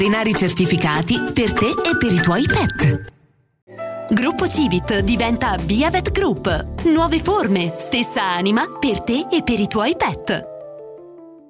Veterinari certificati per te e per i tuoi pet. Gruppo Civit diventa Via Vet Group. Nuove forme, stessa anima per te e per i tuoi pet.